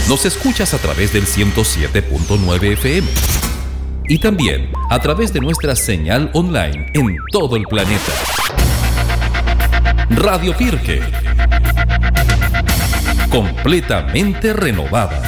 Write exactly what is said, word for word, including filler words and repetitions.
Nos escuchas a través del ciento siete punto nueve F M y también a través de nuestra señal online en todo el planeta. Radio Pirque, completamente renovada.